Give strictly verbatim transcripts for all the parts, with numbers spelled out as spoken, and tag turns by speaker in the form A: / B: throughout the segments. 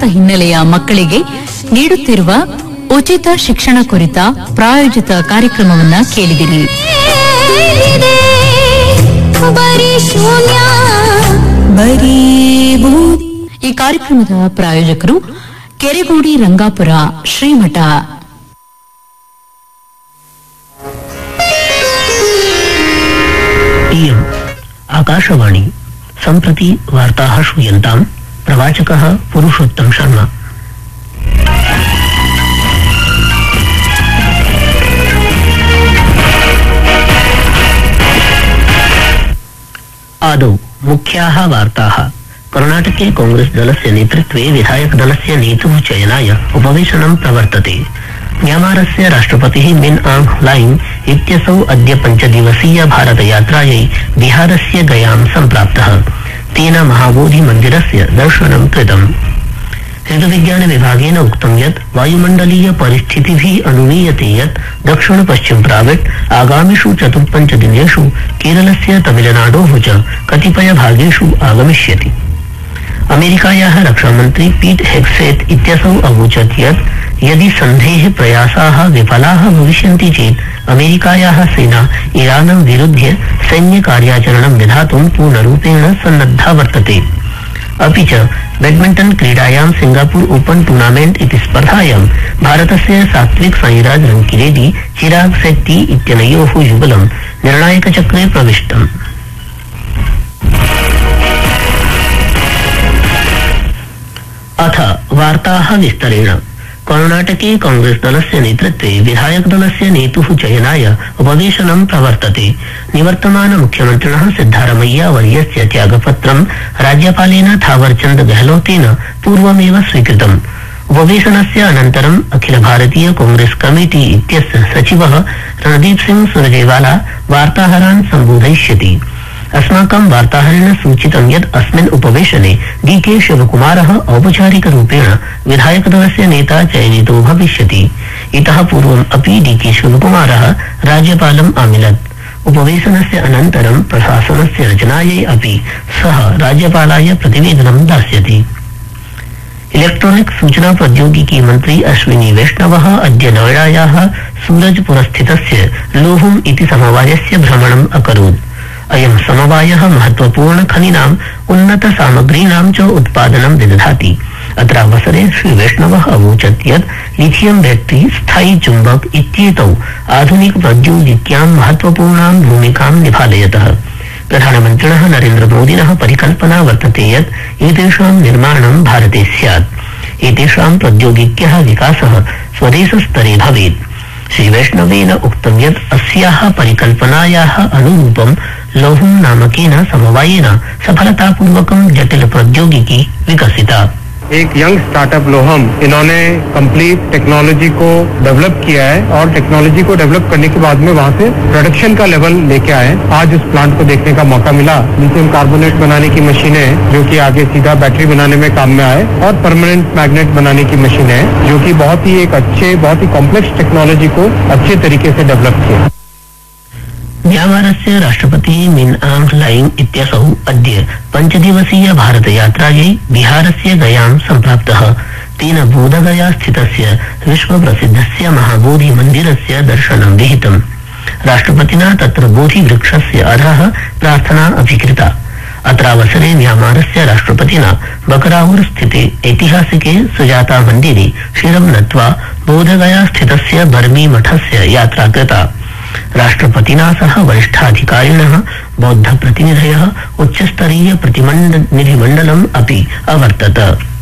A: ಹಿನ್ನೆಲೆಯ ಮಕ್ಕಳಿಗೆ ನೀಡುತ್ತಿರುವ ಉಚಿತ ಶಿಕ್ಷಣ ಕುರಿತ ಪ್ರಾಯೋಜಿತ ಕಾರ್ಯಕ್ರಮವನ್ನ ಕೇಳಿದಿರಿ. ಈ ಕಾರ್ಯಕ್ರಮದ ಪ್ರಾಯೋಜಕರು ಕೆರೆಗೋಡಿ ರಂಗಾಪುರ ಶ್ರೀಮಠ.
B: इयम् आकाशवाणी सम्प्रति वार्ताः श्रूयन्ताम्. प्रवाचकः पुरुषोत्तम शर्मा. आदौ मुख्याः वार्ताः. कर्णाटके कांग्रेस दलस्य नेतृत्वे विधायक दलस्य नेतुः चयनाय उपवेशनं प्रवर्तते. म्यांमारस्य राष्ट्रपतिः मिन आंग ह्लाइंग इत्यसौ अद्य पञ्चदिवसीय भारतयात्रायै बिहारस्य गयां सम्प्राप्तः. तेन महाबोधि मन्दिरस्य दर्शनं कृतम्. ऋतुविज्ञान विभागेन उक्तं यत् वायुमण्डलीय परिस्थितिभिः अनुमीयते यत् दक्षिण पश्चिम प्राविट आगामिषु चतुर्पञ्चदिनेषु केरलस्य तमिलनाडोः च कतिपय भागेषु आगमिष्यति. अमेरिकायाः रक्षामन्त्री पीट हेग्सेत् इत्यसौ अवोचत् यत् यदि सन्धेः प्रयासाः विफलाः भविष्यन्ति चेत् अमेरिकायाः सेना ईरानं विरुध्य सैन्यकार्याचरणं विधातुं पूर्णरूपेण सन्नद्धा वर्तते. अपि च बैडमिण्टन क्रीडायां सिंगापुर ओपन टूर्नामेंट इति स्पर्धायां भारतस्य सात्विक साईराज रंकिरेड्डी चिराग शेट्टी इत्यनयोः युगलं निर्णायकचक्रे प्रविष्टम्. अथ वार्ताः विस्तरेण. कर्णाटके कांग्रेस दलस्य नेतृत्वे विधायक दलस्य नेतुः चयनाय उपवेशनं प्रवर्तते. निवर्तमान मुख्यमन्त्रिणः सिद्धारमैया वर्यस्य त्यागपत्रं राज्यपालेन थावरचंद गहलोतेन पूर्वमेव स्वीकृतम्. उपवेशनस्य अनन्तरम् अखिल भारतीय कांग्रेस कमेटी इत्यस्य सचिवः रणदीप सिंह सुरजेवाला वार्ताहरान् सम्बोधयिष्यति. अस्माकं वार्ताहरेण सूचितं यत् अस्मिन् उपवेशने डी के शिवकुमारः औपचारिक रूपेण विधायक दलस्य नेता चयनितो भविष्यति. इतः पूर्वम् अपि डी के शिवकुमारः राज्यपालम् आमिलत्. उपवेशनस्य अनन्तरं प्रशासनस्य रचनायै अपि सः राज्यपालाय प्रतिवेदनं दास्यति. इलेक्ट्रॉनिक सूचना प्रौद्योगिकी मंत्री अश्विनी वैष्णवः अद्य नोएडायाः सूरजपुरस्थितस्य लोहुम इति समवायस्य भ्रमणम् अकरोत्. अयं समवायः महत्वपूर्ण खनिनाम् उन्नत सामग्रीणां च उत्पादनं विदधाति. अत्रावसरे श्री वैष्णवः अवोचत् यत् लिथियम बैटरी, स्थायी चुम्बक इत्येतौ आधुनिक प्रौद्योगिक्यां महत्वपूर्णां भूमिकां निभालयतः. प्रधानमन्त्रिणः नरेन्द्र मोदिनः परिकल्पना वर्तते यत् एतेषां निर्माणं भारते स्यात्. एतेषां प्रौद्योगिक्याः विकासः स्वदेशस्तरे भवेत्. श्री वैष्णवेन उक्तं यत् अस्याः परिकल्पनायाः अनुरूपं लोहुम नामकेन समवायेन सफलतापूर्वकं जटिल प्रौद्योगिकी विकसिता.
C: एक यंग स्टार्टअप लोहम, इन्होंने कंप्लीट टेक्नोलॉजी को डेवलप किया है और टेक्नोलॉजी को डेवलप करने के बाद में वहाँ से प्रोडक्शन का लेवल लेके आए. आज उस प्लांट को देखने का मौका मिला. लिथियम कार्बोनेट बनाने की मशीनें जो कि आगे सीधा बैटरी बनाने में काम में आए और परमानेंट मैग्नेट बनाने की मशीनें जो कि बहुत ही एक अच्छे बहुत ही कॉम्प्लेक्स टेक्नोलॉजी को अच्छे तरीके से डेवलप किया.
B: म्यांमारस्य राष्ट्रपतिः मिन आंग ह्लाइंग इत्यसौ अद्य पञ्चदिवसीय भारतयात्रायै बिहारस्य गयां सम्प्राप्तः. तेन बोधगया स्थितस्य विश्वप्रसिद्धस्य महाबोधि मन्दिरस्य दर्शनं विहितम्. राष्ट्रपतिना तत्र बोधिवृक्षस्य अधः प्रार्थना अभिकृता. अत्रावसरे म्यांमारस्य राष्ट्रपतिना बकराउर स्थिते ऐतिहासिके सुजाता मन्दिरे शिरं नत्वा बोधगया स्थितस्य बर्मी मठस्य यात्रा कृता. राष्ट्रपतिना सह वरिष्ठाधिकारिणः, बौद्ध प्रतिनिधयः, उच्चस्तरीय प्रतिनिधिमण्डलम् अपि अवर्तत.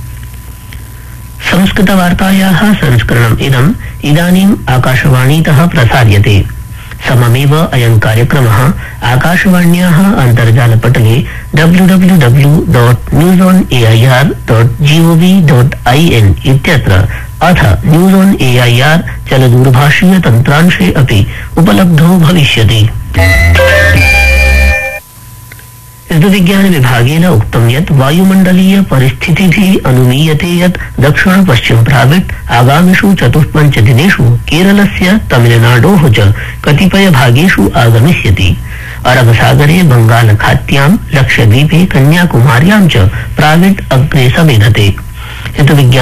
B: संस्कृतवार्तायाः संस्करणम् इदम् इदानीम् आकाशवाणीतः प्रसार्यते. सममेव अयं कार्यक्रमः आकाशवाण्याः अन्तर्जालपटले W W W dot news on A I R dot G O V dot I N इत्यत्र अथ news on A I R चलदूरभाषीय तन्त्रांशे अपि उपलब्धो भविष्यति. ऋतुविज्ञान विभागेन उक्तं यत् वायुमण्डलीय परिस्थितिभिः अनुमीयते यत् दक्षिण पश्चिम प्राविट आगामिषु चतुष्पञ्चदिनेषु केरलस्य तमिलनाडोः च कतिपय भागेषु आगमिष्यति. अरब सागरे बंगाल खात्यां लक्षद्वीपे कन्याकुमार्यां च प्राविट अग्रे समेधते. ऋतुविज्ञान